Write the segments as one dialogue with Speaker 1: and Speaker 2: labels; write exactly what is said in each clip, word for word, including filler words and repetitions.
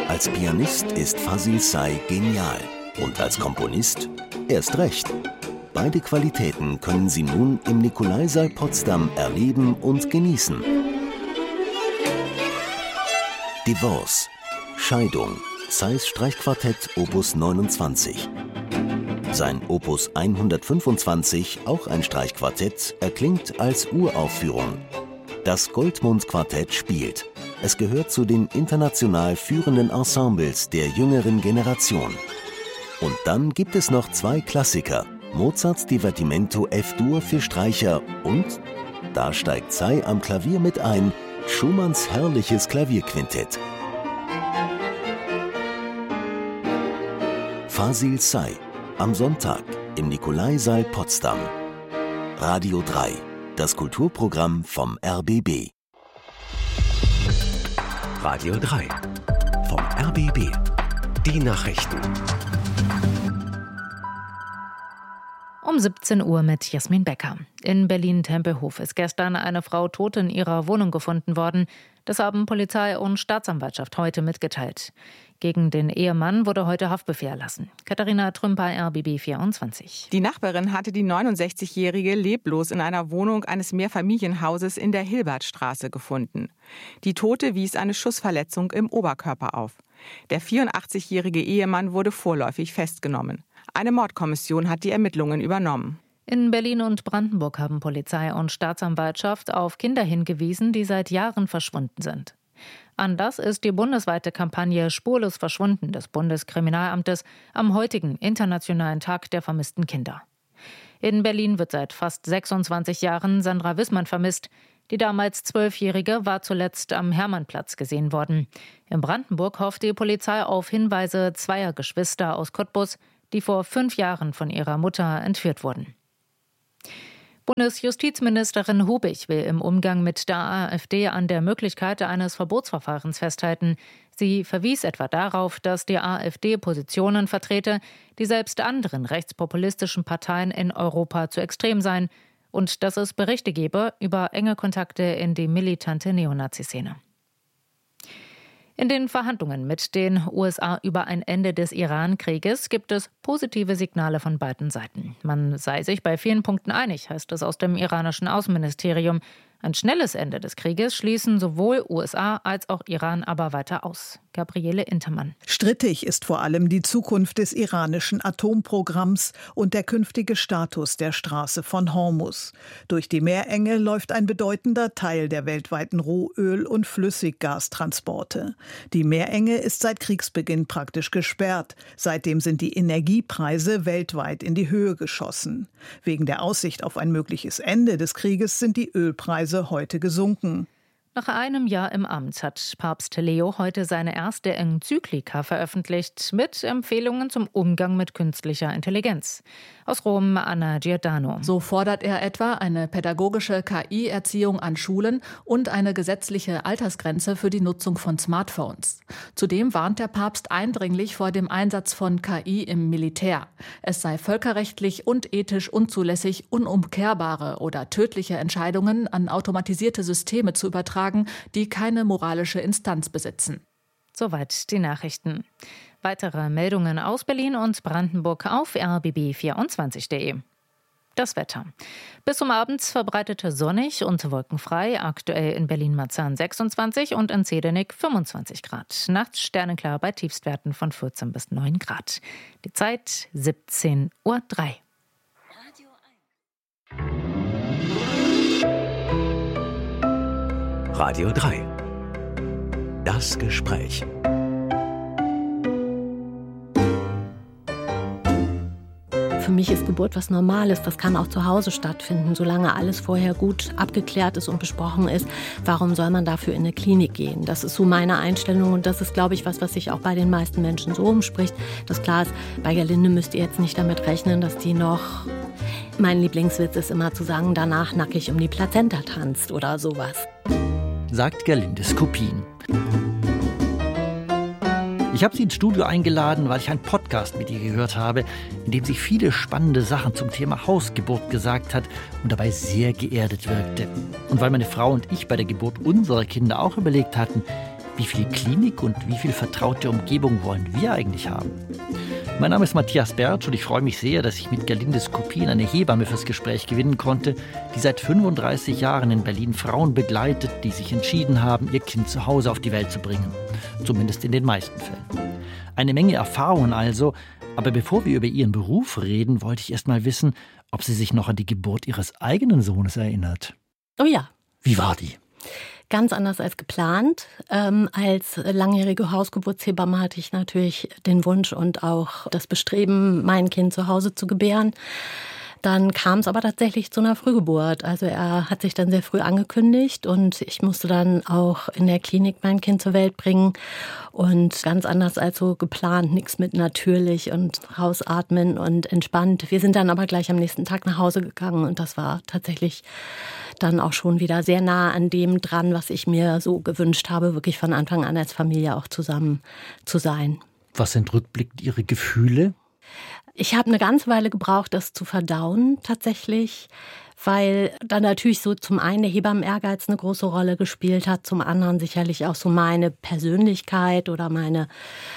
Speaker 1: Als Pianist ist Fazil Say genial und als Komponist erst recht. Beide Qualitäten können Sie nun im Nikolaisaal Potsdam erleben und genießen. Divorce, Scheidung, Says Streichquartett Opus neunundzwanzig. Sein Opus hundertfünfundzwanzig, auch ein Streichquartett, erklingt als Uraufführung. Das Goldmund-Quartett spielt. Es gehört zu den international führenden Ensembles der jüngeren Generation. Und dann gibt es noch zwei Klassiker. Mozarts Divertimento F-Dur für Streicher und, da steigt Say am Klavier mit ein, Schumanns herrliches Klavierquintett. Fazil Say, am Sonntag im Nikolaisaal Potsdam. Radio drei, das Kulturprogramm vom R B B.
Speaker 2: Radio drei, vom R B B. Die Nachrichten.
Speaker 3: Um siebzehn Uhr mit Jasmin Becker. In Berlin-Tempelhof ist gestern eine Frau tot in ihrer Wohnung gefunden worden. Das haben Polizei und Staatsanwaltschaft heute mitgeteilt. Gegen den Ehemann wurde heute Haftbefehl erlassen. Katharina Trümper, R B B vierundzwanzig.
Speaker 4: Die Nachbarin hatte die neunundsechzigjährige leblos in einer Wohnung eines Mehrfamilienhauses in der Hilbertstraße gefunden. Die Tote wies eine Schussverletzung im Oberkörper auf. Der vierundachtzigjährige Ehemann wurde vorläufig festgenommen. Eine Mordkommission hat die Ermittlungen übernommen.
Speaker 3: In Berlin und Brandenburg haben Polizei und Staatsanwaltschaft auf Kinder hingewiesen, die seit Jahren verschwunden sind. Anlass ist die bundesweite Kampagne Spurlos verschwunden des Bundeskriminalamtes am heutigen Internationalen Tag der vermissten Kinder. In Berlin wird seit fast sechsundzwanzig Jahren Sandra Wissmann vermisst. Die damals Zwölfjährige war zuletzt am Hermannplatz gesehen worden. In Brandenburg hofft die Polizei auf Hinweise zweier Geschwister aus Cottbus, die vor fünf Jahren von ihrer Mutter entführt wurden. Bundesjustizministerin Hubig will im Umgang mit der AfD an der Möglichkeit eines Verbotsverfahrens festhalten. Sie verwies etwa darauf, dass die AfD Positionen vertrete, die selbst anderen rechtspopulistischen Parteien in Europa zu extrem seien und dass es Berichte gebe über enge Kontakte in die militante Neonazi-Szene. In den Verhandlungen mit den U S A über ein Ende des Iran-Krieges gibt es positive Signale von beiden Seiten. Man sei sich bei vielen Punkten einig, heißt es aus dem iranischen Außenministerium. Ein schnelles Ende des Krieges schließen sowohl U S A als auch Iran aber weiter aus. Gabriele Intermann.
Speaker 5: Strittig ist vor allem die Zukunft des iranischen Atomprogramms und der künftige Status der Straße von Hormuz. Durch die Meerenge läuft ein bedeutender Teil der weltweiten Rohöl- und Flüssiggastransporte. Die Meerenge ist seit Kriegsbeginn praktisch gesperrt. Seitdem sind die Energiepreise weltweit in die Höhe geschossen. Wegen der Aussicht auf ein mögliches Ende des Krieges sind die Ölpreise heute gesunken.
Speaker 3: Nach einem Jahr im Amt hat Papst Leo heute seine erste Enzyklika veröffentlicht mit Empfehlungen zum Umgang mit künstlicher Intelligenz. Aus Rom, Anna Giordano.
Speaker 6: So fordert er etwa eine pädagogische K I-Erziehung an Schulen und eine gesetzliche Altersgrenze für die Nutzung von Smartphones. Zudem warnt der Papst eindringlich vor dem Einsatz von K I im Militär. Es sei völkerrechtlich und ethisch unzulässig, unumkehrbare oder tödliche Entscheidungen an automatisierte Systeme zu übertragen, die keine moralische Instanz besitzen.
Speaker 3: Soweit die Nachrichten. Weitere Meldungen aus Berlin und Brandenburg auf r b b vierundzwanzig punkt d e. Das Wetter. Bis zum Abend verbreitet sonnig und wolkenfrei. Aktuell in Berlin-Marzahn sechsundzwanzig und in Zedernick fünfundzwanzig Grad. Nachts sternenklar bei Tiefstwerten von vierzehn bis neun Grad. Die Zeit siebzehn Uhr drei.
Speaker 2: Radio drei. Das Gespräch.
Speaker 7: Für mich ist Geburt was Normales. Das kann auch zu Hause stattfinden, solange alles vorher gut abgeklärt ist und besprochen ist. Warum soll man dafür in eine Klinik gehen? Das ist so meine Einstellung und das ist, glaube ich, was, was sich auch bei den meisten Menschen so umspricht. Das klar ist, bei Gerlinde müsst ihr jetzt nicht damit rechnen, dass die noch... Mein Lieblingswitz ist immer zu sagen, danach nackig um die Plazenta tanzt oder sowas.
Speaker 8: Sagt Gerlinde Skopin. Ich habe sie ins Studio eingeladen, weil ich einen Podcast mit ihr gehört habe, in dem sie viele spannende Sachen zum Thema Hausgeburt gesagt hat und dabei sehr geerdet wirkte. Und weil meine Frau und ich bei der Geburt unserer Kinder auch überlegt hatten, Wie viel Klinik und wie viel vertraute Umgebung wollen wir eigentlich haben? Mein Name ist Matthias Bertsch und ich freue mich sehr, dass ich mit Gerlinde Skopin eine Hebamme fürs Gespräch gewinnen konnte, die seit fünfunddreißig Jahren in Berlin Frauen begleitet, die sich entschieden haben, ihr Kind zu Hause auf die Welt zu bringen. Zumindest in den meisten Fällen. Eine Menge Erfahrungen also, aber bevor wir über ihren Beruf reden, wollte ich erst mal wissen, ob sie sich noch an die Geburt ihres eigenen Sohnes erinnert.
Speaker 7: Oh ja.
Speaker 8: Wie war die?
Speaker 7: Ganz anders als geplant. Ähm, als langjährige Hausgeburtshebamme hatte ich natürlich den Wunsch und auch das Bestreben, mein Kind zu Hause zu gebären. Dann kam es aber tatsächlich zu einer Frühgeburt. Also er hat sich dann sehr früh angekündigt und ich musste dann auch in der Klinik mein Kind zur Welt bringen. Und ganz anders als so geplant, nichts mit natürlich und rausatmen und entspannt. Wir sind dann aber gleich am nächsten Tag nach Hause gegangen und das war tatsächlich dann auch schon wieder sehr nah an dem dran, was ich mir so gewünscht habe, wirklich von Anfang an als Familie auch zusammen zu sein.
Speaker 8: Was sind rückblickend Ihre Gefühle?
Speaker 7: Ich habe eine ganze Weile gebraucht, das zu verdauen tatsächlich, weil dann natürlich so zum einen der Hebammen-Ehrgeiz eine große Rolle gespielt hat, zum anderen sicherlich auch so meine Persönlichkeit oder meine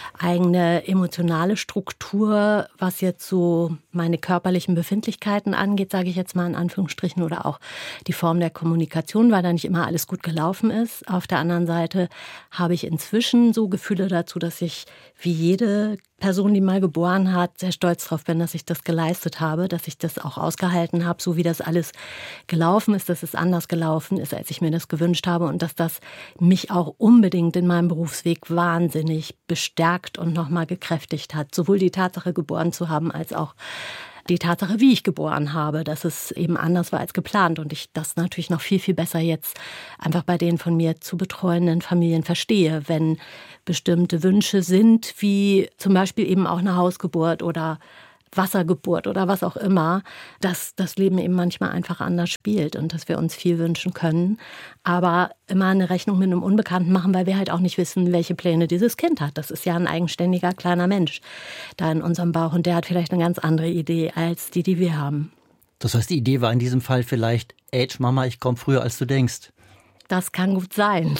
Speaker 7: eigene emotionale Struktur, was jetzt so meine körperlichen Befindlichkeiten angeht, sage ich jetzt mal in Anführungsstrichen, oder auch die Form der Kommunikation, weil da nicht immer alles gut gelaufen ist. Auf der anderen Seite habe ich inzwischen so Gefühle dazu, dass ich wie jede Person, die mal geboren hat, sehr stolz drauf bin, dass ich das geleistet habe, dass ich das auch ausgehalten habe, so wie das alles gelaufen ist, dass es anders gelaufen ist, als ich mir das gewünscht habe und dass das mich auch unbedingt in meinem Berufsweg wahnsinnig bestärkt und nochmal gekräftigt hat. Sowohl die Tatsache, geboren zu haben, als auch die Tatsache, wie ich geboren habe, dass es eben anders war als geplant und ich das natürlich noch viel, viel besser jetzt einfach bei den von mir zu betreuenden Familien verstehe, wenn bestimmte Wünsche sind, wie zum Beispiel eben auch eine Hausgeburt oder Wassergeburt oder was auch immer, dass das Leben eben manchmal einfach anders spielt und dass wir uns viel wünschen können, aber immer eine Rechnung mit einem Unbekannten machen, weil wir halt auch nicht wissen, welche Pläne dieses Kind hat. Das ist ja ein eigenständiger kleiner Mensch da in unserem Bauch und der hat vielleicht eine ganz andere Idee als die, die wir haben.
Speaker 8: Das heißt, die Idee war in diesem Fall vielleicht, Age Mama, ich komme früher, als du denkst.
Speaker 7: Das kann gut sein.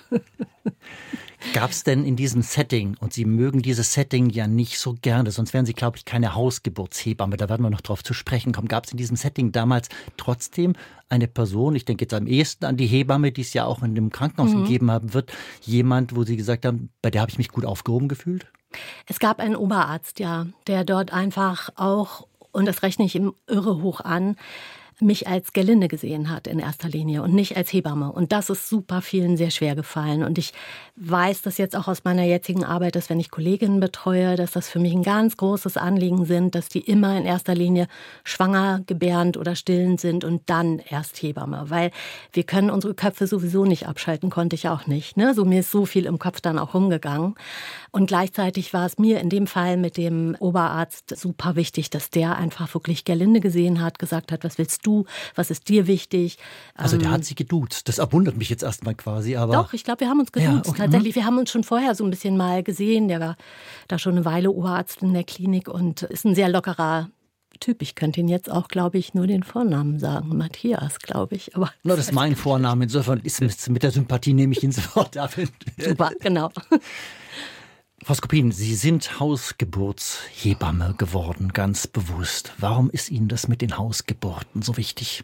Speaker 8: Gab es denn in diesem Setting, und Sie mögen dieses Setting ja nicht so gerne, sonst wären Sie, glaube ich, keine Hausgeburtshebamme, da werden wir noch drauf zu sprechen kommen. Gab es in diesem Setting damals trotzdem eine Person, ich denke jetzt am ehesten an die Hebamme, die es ja auch in dem Krankenhaus mhm. gegeben haben wird, jemand, wo Sie gesagt haben, bei der habe ich mich gut aufgehoben gefühlt?
Speaker 7: Es gab einen Oberarzt, ja, der dort einfach auch, und das rechne ich ihm irre hoch an, mich als Gerlinde gesehen hat in erster Linie und nicht als Hebamme. Und das ist super vielen sehr schwer gefallen. Und ich weiß das jetzt auch aus meiner jetzigen Arbeit, dass wenn ich Kolleginnen betreue, dass das für mich ein ganz großes Anliegen sind, dass die immer in erster Linie schwanger, gebärend oder stillend sind und dann erst Hebamme. Weil wir können unsere Köpfe sowieso nicht abschalten, konnte ich auch nicht. Ne? So, mir ist so viel im Kopf dann auch rumgegangen. Und gleichzeitig war es mir in dem Fall mit dem Oberarzt super wichtig, dass der einfach wirklich Gerlinde gesehen hat, gesagt hat, was willst du, was ist dir wichtig?
Speaker 8: Also der hat sie geduzt. Das abwundert mich jetzt erstmal quasi. Aber
Speaker 7: doch, ich glaube, wir haben uns geduzt.
Speaker 8: Ja, okay.
Speaker 7: Tatsächlich, wir haben uns schon vorher so ein bisschen mal gesehen. Der war da schon eine Weile Oberarzt in der Klinik und ist ein sehr lockerer Typ. Ich könnte ihn jetzt auch, glaube ich, nur den Vornamen sagen. Matthias, glaube ich. Aber
Speaker 8: no, das ist mein Vorname. Insofern ist mit der Sympathie nehme ich ihn sofort ab.
Speaker 7: Super, genau.
Speaker 8: Frau Skopin, Sie sind Hausgeburtshebamme geworden, ganz bewusst. Warum ist Ihnen das mit den Hausgeburten so wichtig?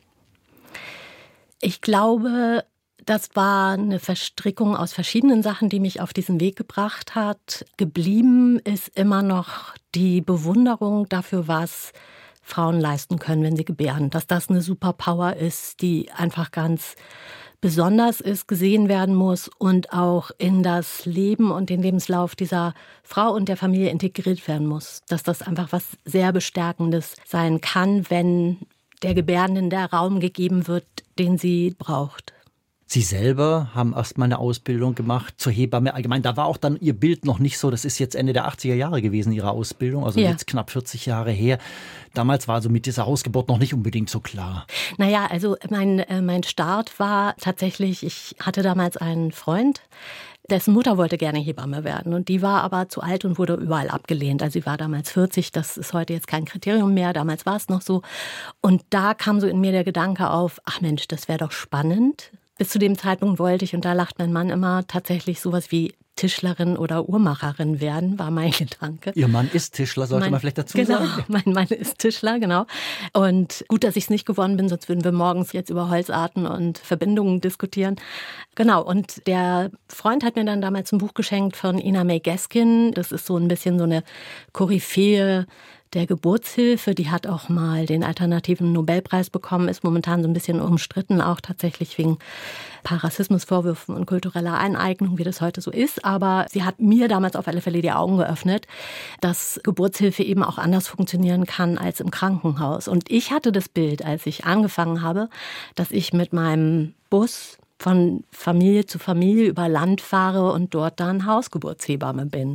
Speaker 7: Ich glaube, das war eine Verstrickung aus verschiedenen Sachen, die mich auf diesen Weg gebracht hat. Geblieben ist immer noch die Bewunderung dafür, was Frauen leisten können, wenn sie gebären. Dass das eine Superpower ist, die einfach ganz besonders ist, gesehen werden muss und auch in das Leben und den Lebenslauf dieser Frau und der Familie integriert werden muss. Dass das einfach was sehr Bestärkendes sein kann, wenn der Gebärenden der Raum gegeben wird, den sie braucht.
Speaker 8: Sie selber haben erst mal eine Ausbildung gemacht zur Hebamme allgemein. Da war auch dann Ihr Bild noch nicht so, das ist jetzt Ende der achtziger Jahre gewesen, Ihre Ausbildung, also ja. Jetzt knapp vierzig Jahre her. Damals war also mit dieser Hausgeburt noch nicht unbedingt so klar.
Speaker 7: Naja, also mein, äh, mein Start war tatsächlich, ich hatte damals einen Freund, dessen Mutter wollte gerne Hebamme werden und die war aber zu alt und wurde überall abgelehnt. Also sie war damals vierzig, das ist heute jetzt kein Kriterium mehr, damals war es noch so. Und da kam so in mir der Gedanke auf, ach Mensch, das wäre doch spannend, bis zu dem Zeitpunkt wollte ich, und da lacht mein Mann immer, tatsächlich sowas wie Tischlerin oder Uhrmacherin werden, war mein Gedanke.
Speaker 8: Ihr Mann ist Tischler, sollte
Speaker 7: mein,
Speaker 8: man vielleicht dazu
Speaker 7: genau,
Speaker 8: sagen?
Speaker 7: Genau, mein Mann ist Tischler, genau. Und gut, dass ich es nicht geworden bin, sonst würden wir morgens jetzt über Holzarten und Verbindungen diskutieren. Genau, und der Freund hat mir dann damals ein Buch geschenkt von Ina May Gaskin. Das ist so ein bisschen so eine Koryphäe der Geburtshilfe. Die hat auch mal den alternativen Nobelpreis bekommen, ist momentan so ein bisschen umstritten, auch tatsächlich wegen ein paar Rassismusvorwürfen und kultureller Eineignung, wie das heute so ist. Aber sie hat mir damals auf alle Fälle die Augen geöffnet, dass Geburtshilfe eben auch anders funktionieren kann als im Krankenhaus. Und ich hatte das Bild, als ich angefangen habe, dass ich mit meinem Bus von Familie zu Familie über Land fahre und dort dann Hausgeburtshebamme bin.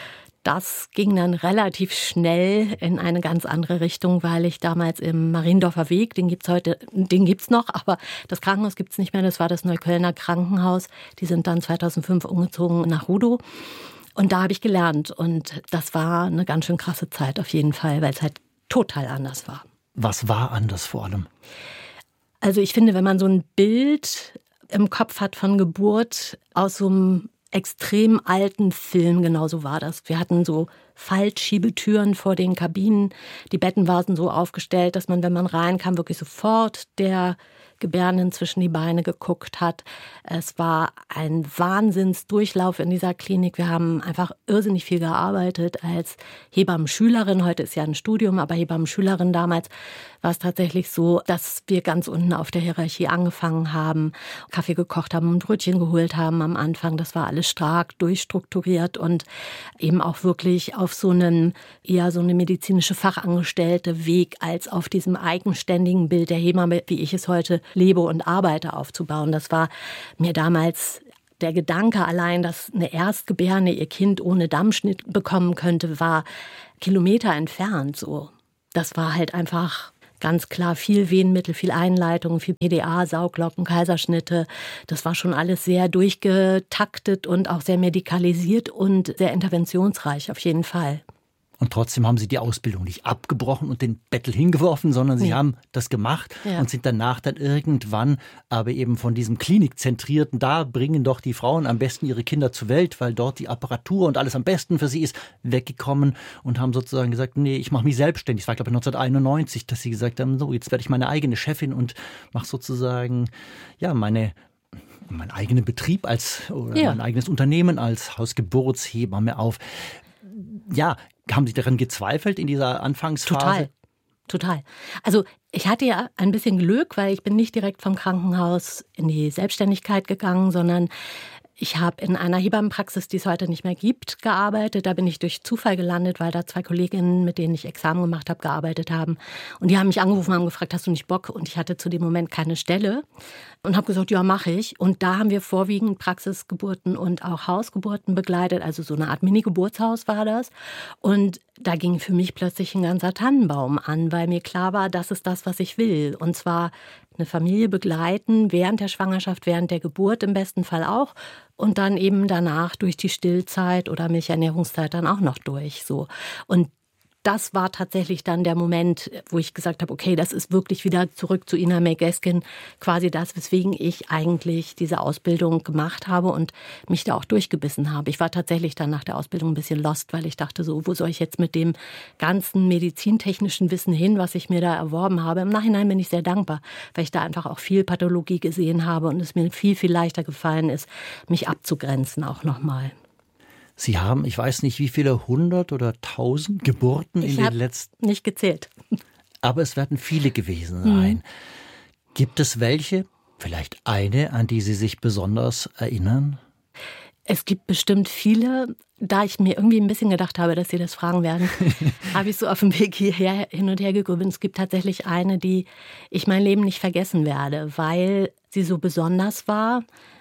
Speaker 7: Das ging dann relativ schnell in eine ganz andere Richtung, weil ich damals im Mariendorfer Weg, den gibt's heute, den gibt's noch, aber das Krankenhaus gibt's nicht mehr. Das war das Neuköllner Krankenhaus. Die sind dann zweitausendfünf umgezogen nach Rudow. Und da habe ich gelernt. Und das war eine ganz schön krasse Zeit auf jeden Fall, weil es halt total anders war.
Speaker 8: Was war anders vor allem?
Speaker 7: Also ich finde, wenn man so ein Bild im Kopf hat von Geburt aus so einem extrem alten Film, genauso war das. Wir hatten so Faltschiebetüren vor den Kabinen. Die Betten waren so aufgestellt, dass man, wenn man reinkam, wirklich sofort der Gebärenden zwischen die Beine geguckt hat. Es war ein Wahnsinnsdurchlauf in dieser Klinik. Wir haben einfach irrsinnig viel gearbeitet als Hebammenschülerin. Heute ist ja ein Studium, aber Hebammenschülerin damals war es tatsächlich so, dass wir ganz unten auf der Hierarchie angefangen haben, Kaffee gekocht haben und Brötchen geholt haben am Anfang. Das war alles stark durchstrukturiert und eben auch wirklich auf so einen, eher so eine medizinische Fachangestellte Weg als auf diesem eigenständigen Bild der Hebamme, wie ich es heute lebe und arbeite, aufzubauen. Das war mir damals der Gedanke allein, dass eine Erstgebärende ihr Kind ohne Dammschnitt bekommen könnte, war Kilometer entfernt so. Das war halt einfach ganz klar viel Wehenmittel, viel Einleitung, viel P D A, Sauglocken, Kaiserschnitte. Das war schon alles sehr durchgetaktet und auch sehr medikalisiert und sehr interventionsreich auf jeden Fall.
Speaker 8: Und trotzdem haben Sie die Ausbildung nicht abgebrochen und den Bettel hingeworfen, sondern Sie nee. haben das gemacht ja. und sind danach dann irgendwann aber eben von diesem Klinikzentrierten, da bringen doch die Frauen am besten ihre Kinder zur Welt, weil dort die Apparatur und alles am besten für sie ist, weggekommen und haben sozusagen gesagt, nee, ich mache mich selbstständig. Das war, glaube ich, neunzehnhunderteinundneunzig, dass Sie gesagt haben, so, jetzt werde ich meine eigene Chefin und mache sozusagen, ja, meine meinen eigenen Betrieb als oder ja. mein eigenes Unternehmen als Hausgeburtshebamme auf. Ja, haben Sie daran gezweifelt in dieser Anfangsphase?
Speaker 7: Total, total. Also ich hatte ja ein bisschen Glück, weil ich bin nicht direkt vom Krankenhaus in die Selbstständigkeit gegangen, sondern ich habe in einer Hebammenpraxis, die es heute nicht mehr gibt, gearbeitet. Da bin ich durch Zufall gelandet, weil da zwei Kolleginnen, mit denen ich Examen gemacht habe, gearbeitet haben. Und die haben mich angerufen und haben gefragt, hast du nicht Bock? Und ich hatte zu dem Moment keine Stelle und habe gesagt, ja, mache ich. Und da haben wir vorwiegend Praxisgeburten und auch Hausgeburten begleitet. Also so eine Art Mini-Geburtshaus war das. Und da ging für mich plötzlich ein ganzer Tannenbaum an, weil mir klar war, das ist das, was ich will. Und zwar eine Familie begleiten, während der Schwangerschaft, während der Geburt im besten Fall auch. Und dann eben danach durch die Stillzeit oder Milchernährungszeit dann auch noch durch. So. Und das war tatsächlich dann der Moment, wo ich gesagt habe, okay, das ist wirklich wieder zurück zu Ina May Gaskin, quasi das, weswegen ich eigentlich diese Ausbildung gemacht habe und mich da auch durchgebissen habe. Ich war tatsächlich dann nach der Ausbildung ein bisschen lost, weil ich dachte so, wo soll ich jetzt mit dem ganzen medizintechnischen Wissen hin, was ich mir da erworben habe. Im Nachhinein bin ich sehr dankbar, weil ich da einfach auch viel Pathologie gesehen habe und es mir viel, viel leichter gefallen ist, mich abzugrenzen auch nochmal.
Speaker 8: Sie haben, ich weiß nicht, wie viele hundert oder tausend Geburten
Speaker 7: ich
Speaker 8: in den letzten...
Speaker 7: nicht gezählt.
Speaker 8: Aber es werden viele gewesen sein. Mhm. Gibt es welche, vielleicht eine, an die Sie sich besonders erinnern?
Speaker 7: Es gibt bestimmt viele. Da ich mir irgendwie ein bisschen gedacht habe, dass Sie das fragen werden, habe ich so auf dem Weg hierher hin und her gegrübelt. Es gibt tatsächlich eine, die ich mein Leben nicht vergessen werde, weil sie so besonders war.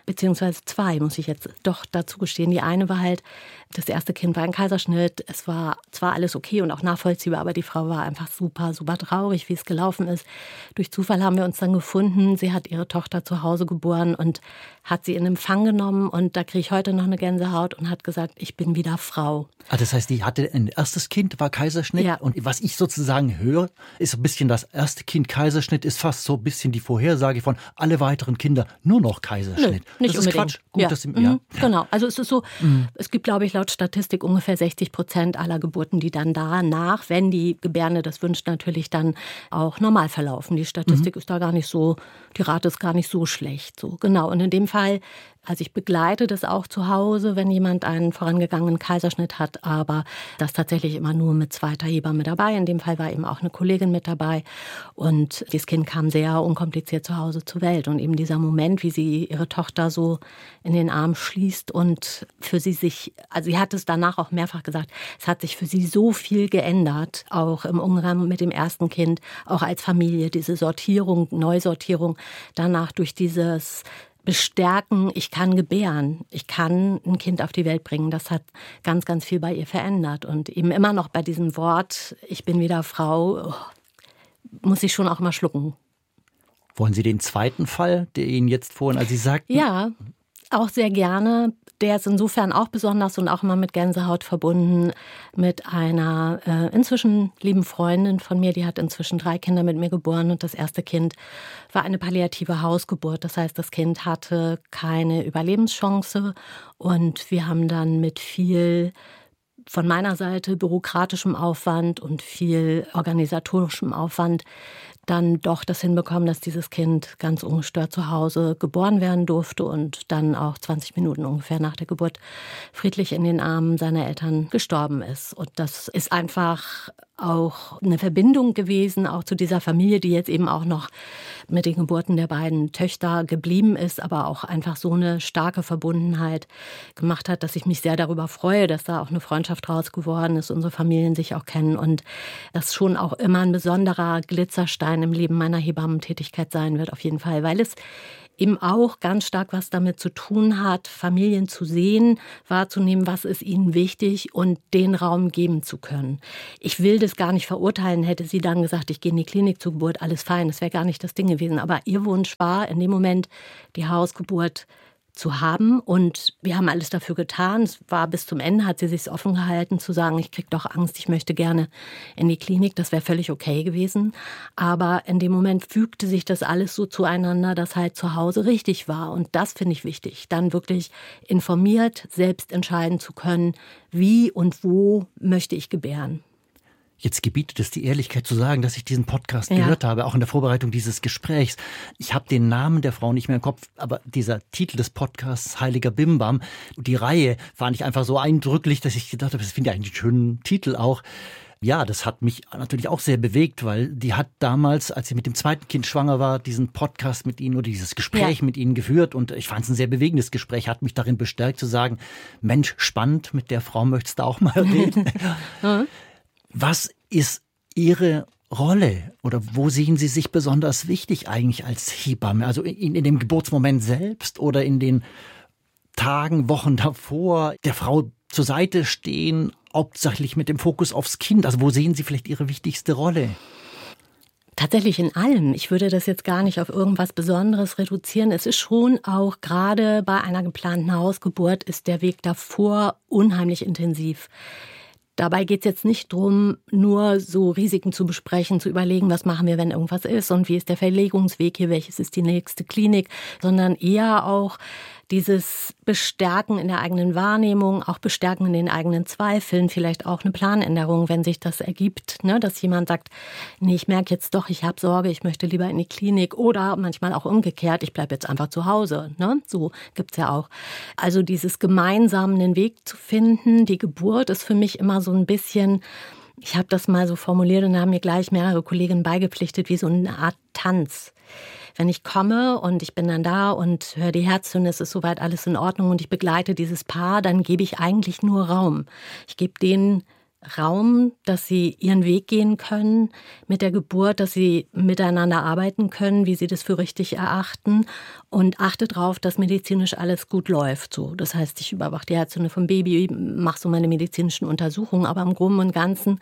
Speaker 7: beziehungsweise zwei, muss ich jetzt doch dazu gestehen. Die eine war halt, das erste Kind war ein Kaiserschnitt. Es war zwar alles okay und auch nachvollziehbar, aber die Frau war einfach super, super traurig, wie es gelaufen ist. Durch Zufall haben wir uns dann gefunden. Sie hat ihre Tochter zu Hause geboren und hat sie in Empfang genommen. Und da kriege ich heute noch eine Gänsehaut und hat gesagt, ich bin wieder Frau.
Speaker 8: Ah, das heißt, die hatte ein erstes Kind, war Kaiserschnitt.
Speaker 7: Ja.
Speaker 8: Und was ich sozusagen höre, ist so ein bisschen das erste Kind Kaiserschnitt, ist fast so ein bisschen die Vorhersage von alle weiteren Kinder nur noch Kaiserschnitt.
Speaker 7: Nö, nicht
Speaker 8: das ist
Speaker 7: unbedingt.
Speaker 8: Quatsch. Gut,
Speaker 7: ja.
Speaker 8: dass Sie,
Speaker 7: mhm,
Speaker 8: ja.
Speaker 7: Genau, also es ist so,
Speaker 8: mhm.
Speaker 7: es gibt, glaube ich, laut Statistik ungefähr sechzig Prozent aller Geburten, die dann danach, wenn die Gebärende das wünscht, natürlich dann auch normal verlaufen. Die Statistik mhm. ist da gar nicht so, die Rate ist gar nicht so schlecht. So, genau. Und in dem Fall, also ich begleite das auch zu Hause, wenn jemand einen vorangegangenen Kaiserschnitt hat, aber das tatsächlich immer nur mit zweiter Hebamme dabei. In dem Fall war eben auch eine Kollegin mit dabei und das Kind kam sehr unkompliziert zu Hause zur Welt. Und eben dieser Moment, wie sie ihre Tochter so in den Arm schließt und für sie sich, also sie hat es danach auch mehrfach gesagt, es hat sich für sie so viel geändert, auch im Umgang mit dem ersten Kind, auch als Familie, diese Sortierung, Neusortierung, danach durch dieses bestärken, ich kann gebären, ich kann ein Kind auf die Welt bringen. Das hat ganz, ganz viel bei ihr verändert. Und eben immer noch bei diesem Wort, ich bin wieder Frau, oh, muss ich schon auch mal schlucken.
Speaker 8: Wollen Sie den zweiten Fall, der Ihnen jetzt vorhin, als Sie sagten?
Speaker 7: Ja, auch sehr gerne. Der ist insofern auch besonders und auch immer mit Gänsehaut verbunden mit einer äh, inzwischen lieben Freundin von mir. Die hat inzwischen drei Kinder mit mir geboren und das erste Kind war eine palliative Hausgeburt. Das heißt, das Kind hatte keine Überlebenschance und wir haben dann mit viel von meiner Seite bürokratischem Aufwand und viel organisatorischem Aufwand dann doch das hinbekommen, dass dieses Kind ganz ungestört zu Hause geboren werden durfte und dann auch zwanzig Minuten ungefähr nach der Geburt friedlich in den Armen seiner Eltern gestorben ist. Und das ist einfach auch eine Verbindung gewesen, auch zu dieser Familie, die jetzt eben auch noch mit den Geburten der beiden Töchter geblieben ist, aber auch einfach so eine starke Verbundenheit gemacht hat, dass ich mich sehr darüber freue, dass da auch eine Freundschaft draus geworden ist, unsere Familien sich auch kennen und das schon auch immer ein besonderer Glitzerstein im Leben meiner Hebammentätigkeit sein wird, auf jeden Fall, weil es eben auch ganz stark was damit zu tun hat, Familien zu sehen, wahrzunehmen, was ist ihnen wichtig und den Raum geben zu können. Ich will das gar nicht verurteilen, hätte sie dann gesagt, ich gehe in die Klinik zur Geburt, alles fein, das wäre gar nicht das Ding gewesen. Aber ihr Wunsch war in dem Moment, die Hausgeburt zu haben und wir haben alles dafür getan. Es war bis zum Ende, hat sie sich offen gehalten zu sagen, ich kriege doch Angst, ich möchte gerne in die Klinik. Das wäre völlig okay gewesen. Aber in dem Moment fügte sich das alles so zueinander, dass halt zu Hause richtig war. Und das finde ich wichtig, dann wirklich informiert, selbst entscheiden zu können, wie und wo möchte ich gebären.
Speaker 8: Jetzt gebietet es die Ehrlichkeit zu sagen, dass ich diesen Podcast
Speaker 7: ja.
Speaker 8: gehört habe, auch in der Vorbereitung dieses Gesprächs. Ich habe den Namen der Frau nicht mehr im Kopf, aber dieser Titel des Podcasts, Heiliger Bimbam, die Reihe fand ich einfach so eindrücklich, dass ich gedacht habe, das finde ich eigentlich einen schönen Titel auch. Ja, das hat mich natürlich auch sehr bewegt, weil die hat damals, als sie mit dem zweiten Kind schwanger war, diesen Podcast mit Ihnen oder dieses Gespräch ja. mit Ihnen geführt. Und ich fand es ein sehr bewegendes Gespräch, hat mich darin bestärkt zu sagen, Mensch, spannend, mit der Frau möchtest du auch mal reden. mhm. Was ist Ihre Rolle oder wo sehen Sie sich besonders wichtig eigentlich als Hebamme? Also in, in dem Geburtsmoment selbst oder in den Tagen, Wochen davor, der Frau zur Seite stehen, hauptsächlich mit dem Fokus aufs Kind? Also wo sehen Sie vielleicht Ihre wichtigste Rolle?
Speaker 7: Tatsächlich in allem. Ich würde das jetzt gar nicht auf irgendwas Besonderes reduzieren. Es ist schon auch gerade bei einer geplanten Hausgeburt ist der Weg davor unheimlich intensiv. Dabei geht es jetzt nicht darum, nur so Risiken zu besprechen, zu überlegen, was machen wir, wenn irgendwas ist und wie ist der Verlegungsweg hier, welches ist die nächste Klinik, sondern eher auch dieses Bestärken in der eigenen Wahrnehmung, auch Bestärken in den eigenen Zweifeln, vielleicht auch eine Planänderung, wenn sich das ergibt, ne, dass jemand sagt, nee, ich merke jetzt doch, ich habe Sorge, ich möchte lieber in die Klinik oder manchmal auch umgekehrt, ich bleibe jetzt einfach zu Hause. Ne? So gibt's ja auch. Also dieses gemeinsam einen Weg zu finden, die Geburt ist für mich immer so ein bisschen, ich habe das mal so formuliert und da haben mir gleich mehrere Kolleginnen beigepflichtet, wie so eine Art Tanz. Wenn ich komme und ich bin dann da und höre die Herztöne, es ist soweit alles in Ordnung und ich begleite dieses Paar, dann gebe ich eigentlich nur Raum. Ich gebe denen Raum, dass sie ihren Weg gehen können mit der Geburt, dass sie miteinander arbeiten können, wie sie das für richtig erachten und achte darauf, dass medizinisch alles gut läuft. So, das heißt, ich überwache die Herztöne vom Baby, mache so meine medizinischen Untersuchungen, aber im Groben und Ganzen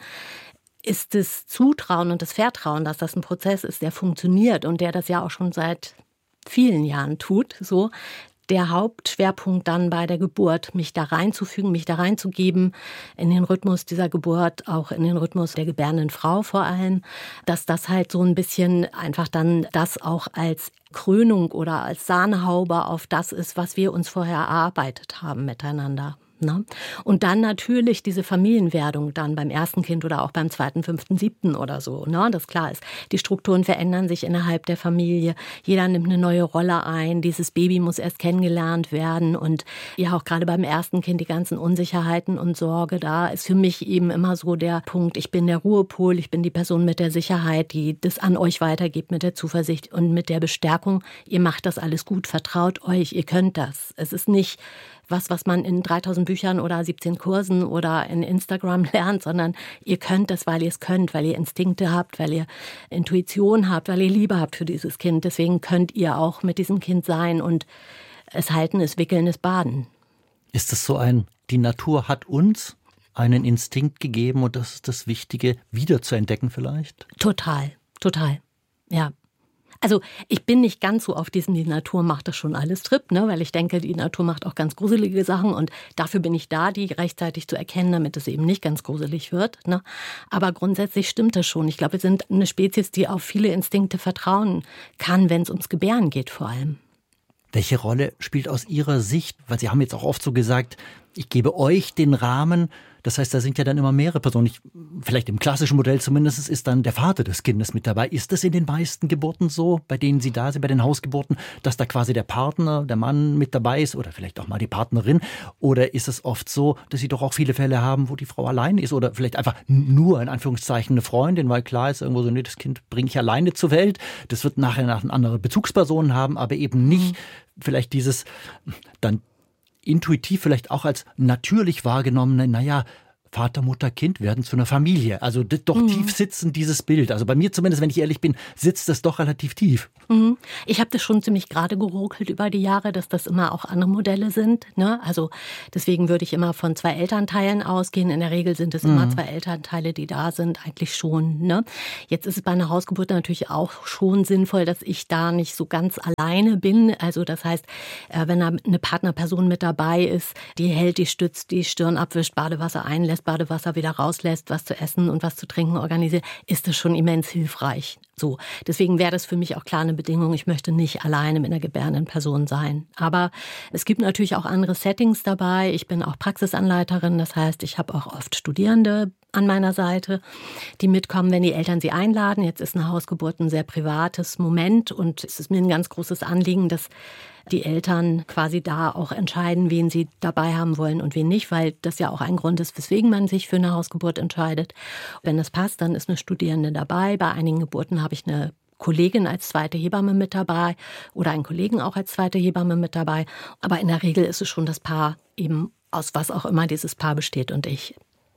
Speaker 7: ist das Zutrauen und das Vertrauen, dass das ein Prozess ist, der funktioniert und der das ja auch schon seit vielen Jahren tut, so der Hauptschwerpunkt dann bei der Geburt, mich da reinzufügen, mich da reinzugeben in den Rhythmus dieser Geburt, auch in den Rhythmus der gebärenden Frau vor allem, dass das halt so ein bisschen einfach dann das auch als Krönung oder als Sahnehaube auf das ist, was wir uns vorher erarbeitet haben miteinander. Ne? Und dann natürlich diese Familienwerdung dann beim ersten Kind oder auch beim zweiten, fünften, siebten oder so, ne? Das klar ist. Die Strukturen verändern sich innerhalb der Familie. Jeder nimmt eine neue Rolle ein. Dieses Baby muss erst kennengelernt werden und ja auch gerade beim ersten Kind die ganzen Unsicherheiten und Sorge. Da ist für mich eben immer so der Punkt, ich bin der Ruhepol, ich bin die Person mit der Sicherheit, die das an euch weitergibt mit der Zuversicht und mit der Bestärkung. Ihr macht das alles gut, vertraut euch, ihr könnt das. Es ist nicht was, was man in dreitausend Büchern oder siebzehn Kursen oder in Instagram lernt, sondern ihr könnt das, weil ihr es könnt, weil ihr Instinkte habt, weil ihr Intuition habt, weil ihr Liebe habt für dieses Kind. Deswegen könnt ihr auch mit diesem Kind sein und es halten, es wickeln, es baden.
Speaker 8: Ist es so ein, die Natur hat uns einen Instinkt gegeben und das ist das Wichtige, wieder zu entdecken vielleicht?
Speaker 7: Total, total, ja. Also ich bin nicht ganz so auf diesem, die Natur macht das schon alles Trip, ne? Weil ich denke, die Natur macht auch ganz gruselige Sachen und dafür bin ich da, die rechtzeitig zu erkennen, damit es eben nicht ganz gruselig wird. Ne? Aber grundsätzlich stimmt das schon. Ich glaube, wir sind eine Spezies, die auf viele Instinkte vertrauen kann, wenn es ums Gebären geht vor allem.
Speaker 8: Welche Rolle spielt aus Ihrer Sicht, weil Sie haben jetzt auch oft so gesagt, ich gebe euch den Rahmen, das heißt, da sind ja dann immer mehrere Personen. Ich, vielleicht im klassischen Modell zumindest ist dann der Vater des Kindes mit dabei. Ist das in den meisten Geburten so, bei denen Sie da sind, bei den Hausgeburten, dass da quasi der Partner, der Mann mit dabei ist oder vielleicht auch mal die Partnerin? Oder ist es oft so, dass Sie doch auch viele Fälle haben, wo die Frau allein ist oder vielleicht einfach nur in Anführungszeichen eine Freundin, weil klar ist irgendwo so, nee, das Kind bringe ich alleine zur Welt. Das wird nachher nach eine andere Bezugspersonen haben, aber eben nicht vielleicht dieses dann intuitiv vielleicht auch als natürlich wahrgenommene, naja, Vater, Mutter, Kind werden zu einer Familie. Also doch mhm. tief sitzend dieses Bild. Also bei mir zumindest, wenn ich ehrlich bin, sitzt das doch relativ tief.
Speaker 7: Mhm. Ich habe das schon ziemlich gerade geruckelt über die Jahre, dass das immer auch andere Modelle sind. Ne? Also deswegen würde ich immer von zwei Elternteilen ausgehen. In der Regel sind es mhm. immer zwei Elternteile, die da sind, eigentlich schon. Ne? Jetzt ist es bei einer Hausgeburt natürlich auch schon sinnvoll, dass ich da nicht so ganz alleine bin. Also das heißt, wenn da eine Partnerperson mit dabei ist, die hält, die stützt, die Stirn abwischt, Badewasser einlässt, Badewasser wieder rauslässt, was zu essen und was zu trinken organisiert, ist das schon immens hilfreich. So, deswegen wäre das für mich auch klar eine Bedingung. Ich möchte nicht alleine mit einer gebärenden Person sein. Aber es gibt natürlich auch andere Settings dabei. Ich bin auch Praxisanleiterin, das heißt, ich habe auch oft Studierende an meiner Seite, die mitkommen, wenn die Eltern sie einladen. Jetzt ist eine Hausgeburt ein sehr privates Moment und es ist mir ein ganz großes Anliegen, dass die Eltern quasi da auch entscheiden, wen sie dabei haben wollen und wen nicht, weil das ja auch ein Grund ist, weswegen man sich für eine Hausgeburt entscheidet. Wenn es passt, dann ist eine Studierende dabei. Bei einigen Geburten habe ich eine Kollegin als zweite Hebamme mit dabei oder einen Kollegen auch als zweite Hebamme mit dabei. Aber in der Regel ist es schon das Paar, eben aus was auch immer dieses Paar besteht und ich.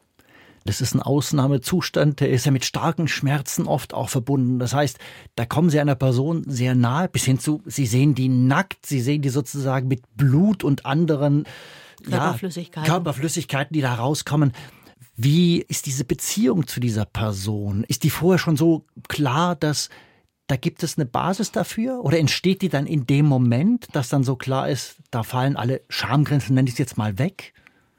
Speaker 8: Das ist ein Ausnahmezustand, der ist ja mit starken Schmerzen oft auch verbunden. Das heißt, da kommen Sie einer Person sehr nahe, bis hin zu, Sie sehen die nackt, Sie sehen die sozusagen mit Blut und anderen
Speaker 7: Körperflüssigkeiten,
Speaker 8: ja, Körperflüssigkeiten, die da rauskommen. Wie ist diese Beziehung zu dieser Person? Ist die vorher schon so klar, dass da gibt es eine Basis dafür? Oder entsteht die dann in dem Moment, dass dann so klar ist, da fallen alle Schamgrenzen, nenne ich es jetzt mal, weg?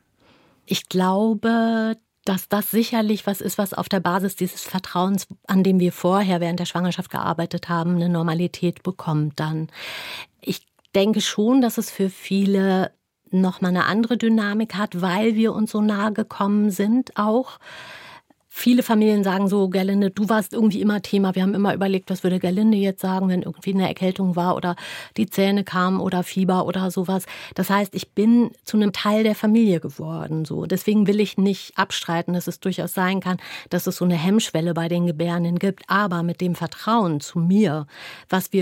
Speaker 7: Ich glaube, dass das sicherlich was ist, was auf der Basis dieses Vertrauens, an dem wir vorher während der Schwangerschaft gearbeitet haben, eine Normalität bekommt dann. Ich denke schon, dass es für viele nochmal eine andere Dynamik hat, weil wir uns so nahe gekommen sind auch. Viele Familien sagen so, Gerlinde, du warst irgendwie immer Thema. Wir haben immer überlegt, was würde Gerlinde jetzt sagen, wenn irgendwie eine Erkältung war oder die Zähne kamen oder Fieber oder sowas. Das heißt, ich bin zu einem Teil der Familie geworden. So. Deswegen will ich nicht abstreiten, dass es durchaus sein kann, dass es so eine Hemmschwelle bei den Gebärenden gibt. Aber mit dem Vertrauen zu mir, was wir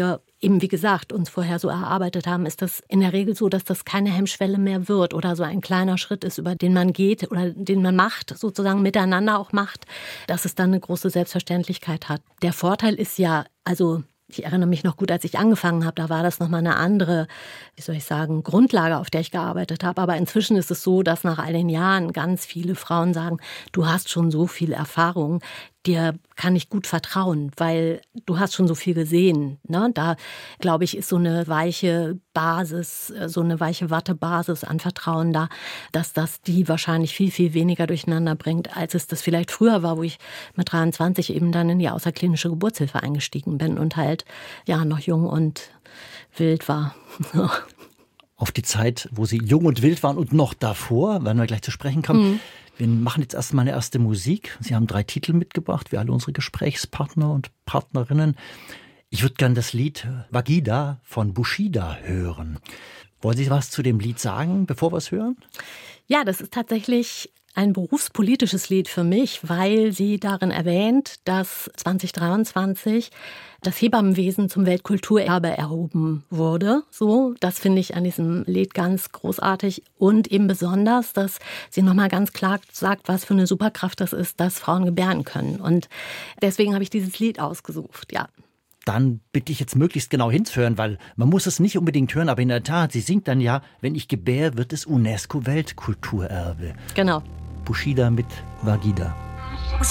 Speaker 7: eben, wie gesagt, uns vorher so erarbeitet haben, ist das in der Regel so, dass das keine Hemmschwelle mehr wird oder so ein kleiner Schritt ist, über den man geht oder den man macht, sozusagen miteinander auch macht, dass es dann eine große Selbstverständlichkeit hat. Der Vorteil ist ja, also ich erinnere mich noch gut, als ich angefangen habe, da war das nochmal eine andere, wie soll ich sagen, Grundlage, auf der ich gearbeitet habe. Aber inzwischen ist es so, dass nach all den Jahren ganz viele Frauen sagen, du hast schon so viel Erfahrung, dir kann ich gut vertrauen, weil du hast schon so viel gesehen. Ne? Da, glaube ich, ist so eine weiche Basis, so eine weiche Wattebasis an Vertrauen da, dass das die wahrscheinlich viel, viel weniger durcheinander bringt, als es das vielleicht früher war, wo ich mit dreiundzwanzig eben dann in die außerklinische Geburtshilfe eingestiegen bin und halt ja noch jung und wild war.
Speaker 8: Auf die Zeit, wo Sie jung und wild waren und noch davor, werden wir gleich zu sprechen kommen. Mhm. Wir machen jetzt erstmal eine erste Musik. Sie haben drei Titel mitgebracht, wie alle unsere Gesprächspartner und Partnerinnen. Ich würde gerne das Lied Wagida von Bushida hören. Wollen Sie was zu dem Lied sagen, bevor wir es hören?
Speaker 7: Ja, das ist tatsächlich ein berufspolitisches Lied für mich, weil sie darin erwähnt, dass zwanzig dreiundzwanzig das Hebammenwesen zum Weltkulturerbe erhoben wurde. So, das finde ich an diesem Lied ganz großartig und eben besonders, dass sie nochmal ganz klar sagt, was für eine Superkraft das ist, dass Frauen gebären können. Und deswegen habe ich dieses Lied ausgesucht, ja.
Speaker 8: Dann bitte ich jetzt möglichst genau hinzuhören, weil man muss es nicht unbedingt hören, aber in der Tat, sie singt dann ja, wenn ich gebäre, wird es UNESCO-Weltkulturerbe.
Speaker 7: Genau.
Speaker 8: Bushida mit Wagida.